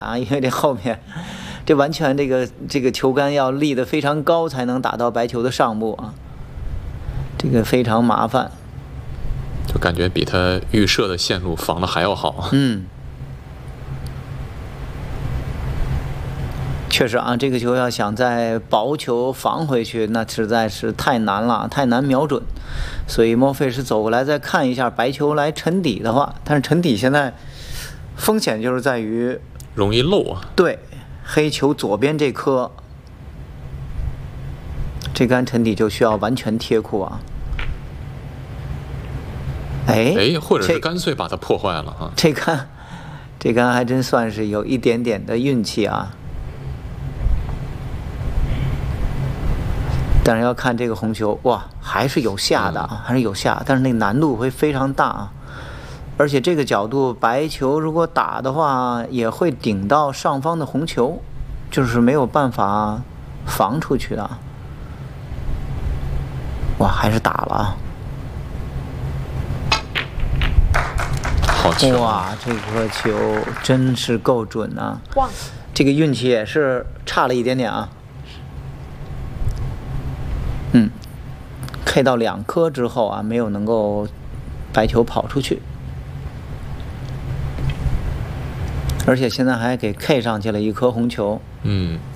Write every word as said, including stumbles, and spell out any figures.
啊，因为这后面这完全这个这个球杆要立得非常高才能打到白球的上部啊，这个非常麻烦， 就感觉比他预设的线路防的还要好。 嗯，确实啊，这个球要想在薄球防回去，那实在是太难了，太难瞄准。所以莫菲是走过来再看一下白球来沉底的话，但是沉底现在风险就是在于。 容易漏啊！ 对，黑球左边这颗，这杆沉底就需要完全贴库啊！哎哎，或者是干脆把它破坏了啊！ 这杆，这杆还真算是有一点点的运气啊！但是要看这个红球，哇，还是有下的啊，嗯、还是有下，但是那个难度会非常大啊！而且这个角度，白球如果打的话，也会顶到上方的红球，就是没有办法防出去的。哇，还是打了啊！ 好球！ 哇，这颗球真是够准啊！哇，这个运气也是差了一点点啊。嗯 ，K 到两颗之后啊，没有能够白球跑出去。而且现在还给 K 上去了一颗红球。 嗯。